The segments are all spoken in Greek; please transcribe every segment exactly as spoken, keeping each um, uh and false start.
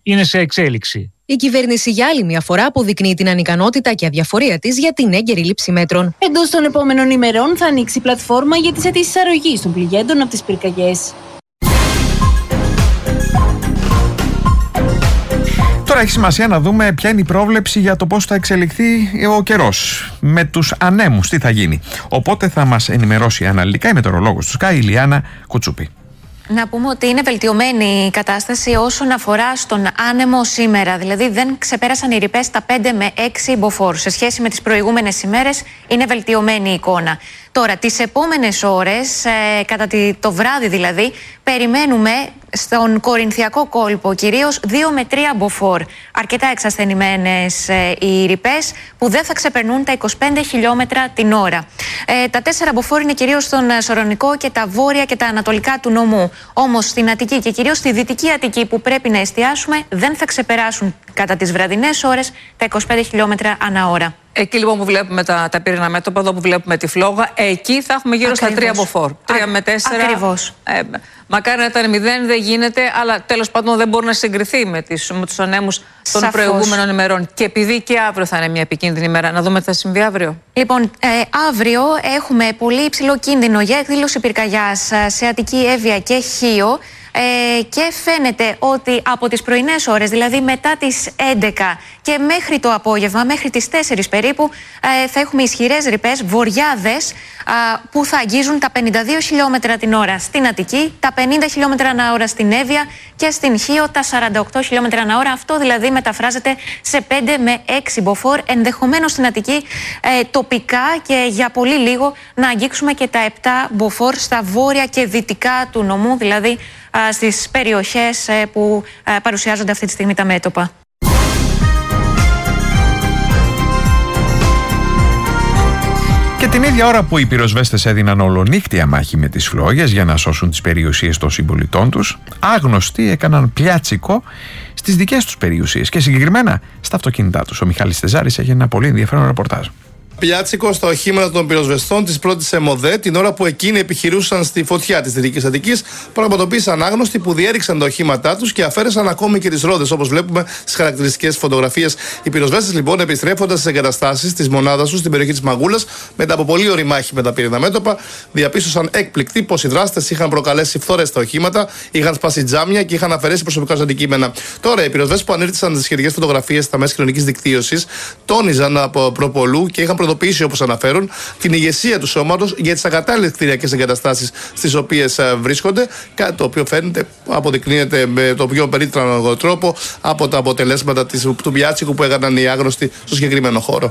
είναι σε εξέλιξη. Η κυβέρνηση για άλλη μια φορά αποδεικνύει την ανικανότητα και αδιαφορία της για την έγκαιρη λήψη μέτρων. Εντός των επόμενων ημερών θα ανοίξει πλατφόρμα για τις αιτήσεις αρρωγής των πληγέντων από τις πυρκαγιές. Τώρα έχει σημασία να δούμε ποια είναι η πρόβλεψη για το πώς θα εξελιχθεί ο καιρός. Με τους ανέμους τι θα γίνει. Οπότε θα μας ενημερώσει αναλυτικά η μετεωρολόγος του Sky, η Λιάννα Κουτσούπη. Να πούμε ότι είναι βελτιωμένη η κατάσταση όσον αφορά στον άνεμο σήμερα. Δηλαδή δεν ξεπέρασαν οι ρηπές τα πέντε με έξι μποφόρ. Σε σχέση με τις προηγούμενες ημέρες είναι βελτιωμένη η εικόνα. Τώρα, τις επόμενες ώρες, ε, κατά το βράδυ δηλαδή, περιμένουμε στον Κορινθιακό κόλπο κυρίως δύο με τρία μποφόρ. Αρκετά εξασθενημένες ε, οι ρηπές που δεν θα ξεπερνούν τα είκοσι πέντε χιλιόμετρα την ώρα. Ε, τα τέσσερα μποφόρ είναι κυρίως στον Σωρονικό και τα βόρεια και τα ανατολικά του νομού. Όμως στην Αττική και κυρίως στη Δυτική Αττική που πρέπει να εστιάσουμε δεν θα ξεπεράσουν κατά τις βραδινές ώρες τα είκοσι πέντε χιλιόμετρα ανά ώρα. Εκεί λοιπόν που βλέπουμε τα, τα πύρινα μέτωπα, εδώ που βλέπουμε τη φλόγα, εκεί θα έχουμε γύρω Ακριβώς. στα τρία μποφόρ. Τρία με τέσσερα. Ακριβώς. Ε, μακάρι να ήταν μηδέν, δεν γίνεται, αλλά τέλος πάντων δεν μπορεί να συγκριθεί με, τις, με τους ανέμους των Σαφώς. προηγούμενων ημερών. Και επειδή και αύριο θα είναι μια επικίνδυνη ημέρα, να δούμε τι θα συμβεί αύριο. Λοιπόν, ε, αύριο έχουμε πολύ υψηλό κίνδυνο για εκδήλωση πυρκαγιάς σε Αττική, Εύβοια και Χίο. Ε, και φαίνεται ότι από τις πρωινές ώρες, δηλαδή μετά τις έντεκα και μέχρι το απόγευμα, μέχρι τις τέσσερις περίπου, ε, θα έχουμε ισχυρές ρηπές, βοριάδες, α, που θα αγγίζουν τα πενήντα δύο χιλιόμετρα την ώρα στην Αττική, τα πενήντα χιλιόμετρα ανά ώρα στην Εύβοια και στην Χίο τα σαράντα οκτώ χιλιόμετρα ανά ώρα. Αυτό δηλαδή μεταφράζεται σε πέντε με έξι μποφόρ, ενδεχομένως στην Αττική ε, τοπικά και για πολύ λίγο να αγγίξουμε και τα επτά μποφόρ στα βόρεια και δυτικά του νομού, δηλαδή στις περιοχές που παρουσιάζονται αυτή τη στιγμή τα μέτωπα. Και την ίδια ώρα που οι πυροσβέστες έδιναν ολονύχτια μάχη με τις φλόγες για να σώσουν τις περιουσίες των συμπολιτών τους, άγνωστοι έκαναν πλιάτσικο στις δικές τους περιουσίες και συγκεκριμένα στα αυτοκίνητά τους. Ο Μιχάλης Τεζάρης έχει ένα πολύ ενδιαφέρον ρεπορτάζ. Πιάτσικο στα οχήματα των πυροσβεστών της πρώτης ΕΜΟΔΕ, την ώρα που εκείνοι επιχειρούσαν στη φωτιά της Δυτικής Αττικής, πραγματοποίησαν άγνωστοι που διέριξαν τα οχήματά τους και αφαίρεσαν ακόμη και τις ρόδες, όπως βλέπουμε στις χαρακτηριστικές φωτογραφίες. Οι πυροσβέστες λοιπόν, επιστρέφοντας στις εγκαταστάσεις της μονάδας τους στην περιοχή της Μαγούλας, μετά από πολύ ωρή μάχη με τα πυρηνικά μέτωπα, διαπίστωσαν έκπληκτοι πως οι δράστες είχαν προκαλέσει φθορές στα οχήματα, είχαν σπάσει τζάμια και είχαν αφαιρέσει προσωπικά τους αντικείμενα. Τώρα, οι πυροσβέστες που ανήρτησαν τις σχετικές φωτογραφίες στα μέσα κοινωνικής δικτύωσης τόνιζαν από προπολού και είχαν ειδοποιήσει, όπως αναφέρουν, την ηγεσία του σώματος για τις ακατάλληλες κτηριακές εγκαταστάσεις στις οποίες βρίσκονται. Κάτι το οποίο φαίνεται, αποδεικνύεται με το πιο περίτρανο τρόπο από τα αποτελέσματα της, του πιάτσικου που έκαναν οι άγνωστοι στο συγκεκριμένο χώρο.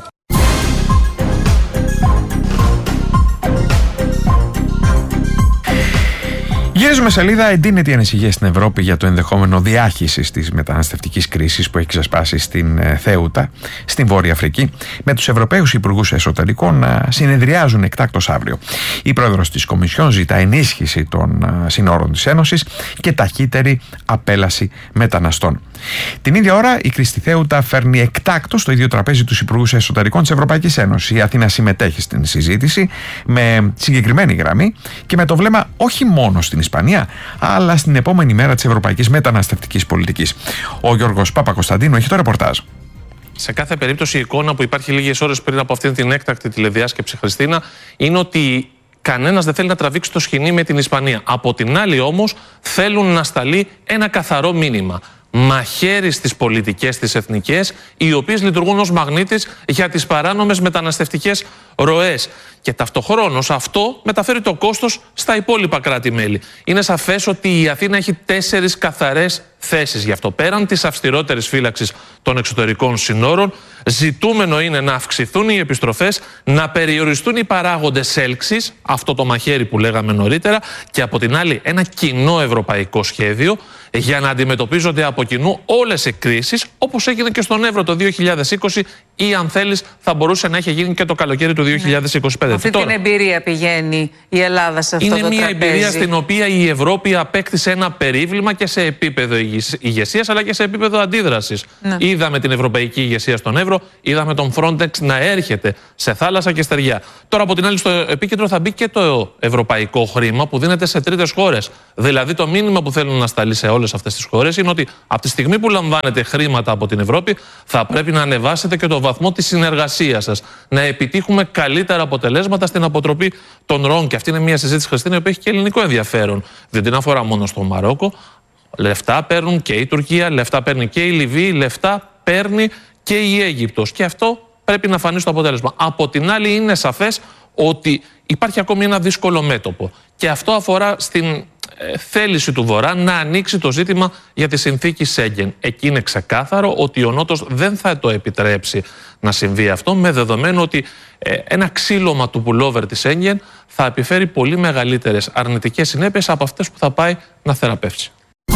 Γυρίζουμε σελίδα. Εντείνεται η ανησυχία στην Ευρώπη για το ενδεχόμενο διάχυσης της μεταναστευτικής κρίσης που έχει ξεσπάσει στην Θέουτα, στην Βόρεια Αφρική, με τους Ευρωπαίους Υπουργούς Εσωτερικών να συνεδριάζουν εκτάκτως αύριο. Η πρόεδρος της Κομισιόν ζητά ενίσχυση των συνόρων της Ένωσης και ταχύτερη απέλαση μεταναστών. Την ίδια ώρα, η κρίση στη Θέουτα φέρνει εκτάκτως στο ίδιο τραπέζι τους Υπουργούς Εσωτερικών της Ευρωπαϊκής Ένωσης. Η Αθήνα συμμετέχει στην συζήτηση με συγκεκριμένη γραμμή και με το βλέμμα όχι μόνο στην Ισπανία, αλλά στην επόμενη μέρα της ευρωπαϊκής μεταναστευτικής πολιτικής. Ο Γιώργος Παπακοσταντίνου έχει το ρεπορτάζ. Σε κάθε περίπτωση, η εικόνα που υπάρχει λίγες ώρες πριν από αυτήν την έκτακτη τηλεδιάσκεψη, Χριστίνα, είναι ότι κανένας δεν θέλει να τραβήξει το σκηνή με την Ισπανία. Από την άλλη, όμως, θέλουν να σταλεί ένα καθαρό μήνυμα. Μαχαίρι στις πολιτικές τις εθνικές, οι οποίες λειτουργούν ως μαγνήτης για τις παράνομες μεταναστευτικές ροές. Και ταυτοχρόνως αυτό μεταφέρει το κόστος στα υπόλοιπα κράτη-μέλη. Είναι σαφές ότι η Αθήνα έχει τέσσερις καθαρές θέσεις γι' αυτό. Πέραν της αυστηρότερης φύλαξης των εξωτερικών συνόρων, ζητούμενο είναι να αυξηθούν οι επιστροφές, να περιοριστούν οι παράγοντες έλξης, αυτό το μαχαίρι που λέγαμε νωρίτερα, και από την άλλη ένα κοινό ευρωπαϊκό σχέδιο για να αντιμετωπίζονται από κοινού όλες οι κρίσεις, όπως έγινε και στον Εύρο το δύο χιλιάδες είκοσι ή, αν θέλεις, θα μπορούσε να έχει γίνει και το καλοκαίρι του δύο χιλιάδες είκοσι πέντε. Αυτή Τώρα, την εμπειρία πηγαίνει η Ελλάδα σε αυτό είναι το μια τραπέζι. εμπειρία στην οποία η Ευρώπη απέκτησε ένα περίβλημα και σε επίπεδο ηγεσίας αλλά και σε επίπεδο αντίδρασης. Ναι. Είδαμε την ευρωπαϊκή ηγεσία στον Εύρο, είδαμε τον Frontex να έρχεται σε θάλασσα και στεριά. Τώρα, από την άλλη, στο επίκεντρο θα μπει και το ευρωπαϊκό χρήμα που δίνεται σε τρίτες χώρες. Δηλαδή, το μήνυμα που θέλουν να σταλεί σε όλες όλες αυτές τις χώρες είναι ότι από τη στιγμή που λαμβάνετε χρήματα από την Ευρώπη, θα πρέπει να ανεβάσετε και το βαθμό της συνεργασίας σας. Να επιτύχουμε καλύτερα αποτελέσματα στην αποτροπή των ροών. Και αυτή είναι μια συζήτηση, Χριστίνα, που έχει και ελληνικό ενδιαφέρον. Δεν την αφορά μόνο στο Μαρόκο. Λεφτά παίρνουν και η Τουρκία, λεφτά παίρνει και η Λιβύη, λεφτά παίρνει και η Αίγυπτος. Και αυτό πρέπει να φανεί στο αποτέλεσμα. Από την άλλη, είναι σαφές ότι υπάρχει ακόμη ένα δύσκολο μέτωπο. Και αυτό αφορά στην ε, θέληση του Βορρά να ανοίξει το ζήτημα για τη συνθήκη Σέγγεν. Εκεί είναι ξεκάθαρο ότι ο Νότος δεν θα το επιτρέψει να συμβεί αυτό, με δεδομένο ότι ε, ένα ξύλωμα του πουλόβερ της Σέγγεν θα επιφέρει πολύ μεγαλύτερες αρνητικές συνέπειες από αυτές που θα πάει να θεραπεύσει.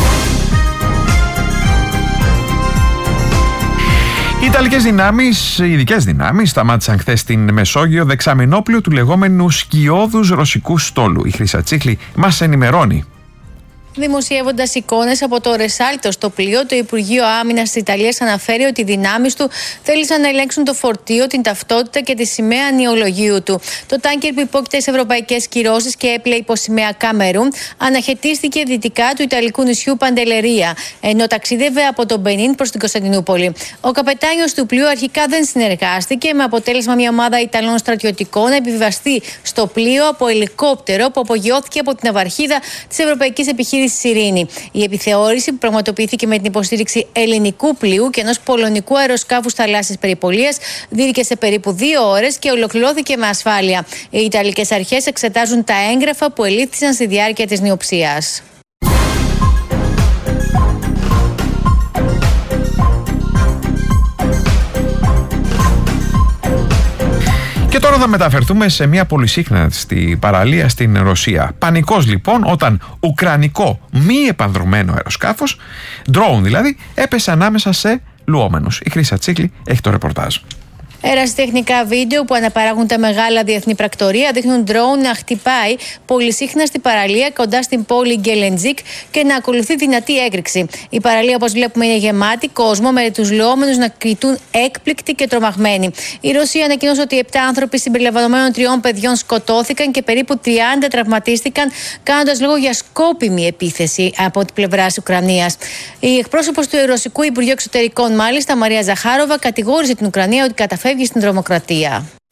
Οι Ιταλικές δυνάμεις, οι ειδικές δυνάμεις, σταμάτησαν χθες στην Μεσόγειο δεξαμενόπλιο του λεγόμενου σκιώδους ρωσικού στόλου. Η Χρυσατσίχλη μας ενημερώνει. Δημοσιεύοντας εικόνες από το Ρεσάλτο στο πλοίο, το Υπουργείο Άμυνας της Ιταλίας αναφέρει ότι οι δυνάμεις του θέλησαν να ελέγξουν το φορτίο, την ταυτότητα και τη σημαία νεολογίου του. Το τάνκερ που υπόκειται σε ευρωπαϊκές κυρώσεις και έπλεε υπό σημαία Καμερούν αναχαιτίστηκε δυτικά του Ιταλικού νησιού Παντελερία, ενώ ταξίδευε από τον Μπενίν προς την Κωνσταντινούπολη. Ο καπετάνιος του πλοίου αρχικά δεν συνεργάστηκε, με αποτέλεσμα μια ομάδα Ιταλών στρατιωτικών να επιβιβαστεί στο πλοίο από ελικόπτερο που απογειώθηκε από την ναυαρχίδα της Ευρωπαϊκής Επιχείρησης Ειρήνη. Η επιθεώρηση, που πραγματοποιήθηκε με την υποστήριξη ελληνικού πλοίου και ενός πολωνικού αεροσκάφους θαλάσσιας περιπολίας, διήρκεσε περίπου δύο ώρες και ολοκληρώθηκε με ασφάλεια. Οι Ιταλικές αρχές εξετάζουν τα έγγραφα που ελήφθησαν στη διάρκεια της νιοψίας. Και τώρα θα μεταφερθούμε σε μια πολυσύχναστη παραλία στην Ρωσία. Πανικός λοιπόν όταν ουκρανικό μη επανδρωμένο αεροσκάφος, drone δηλαδή, έπεσε ανάμεσα σε λουόμενους. Η Χρυσατσίχλη έχει το ρεπορτάζ. Ερασιτεχνικά βίντεο που αναπαράγουν τα μεγάλα διεθνή πρακτορεία δείχνουν ντρόουν να χτυπάει πολυσύχνα στην παραλία κοντά στην πόλη Γκελεντζίκ και να ακολουθεί δυνατή έκρηξη. Η παραλία, όπως βλέπουμε, είναι γεμάτη κόσμο, με τους λουόμενους να κοιτούν έκπληκτοι και τρομαγμένοι. Η Ρωσία ανακοίνωσε ότι επτά άνθρωποι συμπεριλαμβανομένων τριών παιδιών σκοτώθηκαν και περίπου τριάντα τραυματίστηκαν, κάνοντας λόγο για σκόπιμη επίθεση από την πλευρά της Ουκρανίας. Η εκπρόσωπος του Ρωσικού Υπουργείου Εξωτερικών, μάλιστα, Μαρία Ζαχάροβα, κατηγόρησε την Ουκρανία ότι καταφέρει στην τρομοκρατία.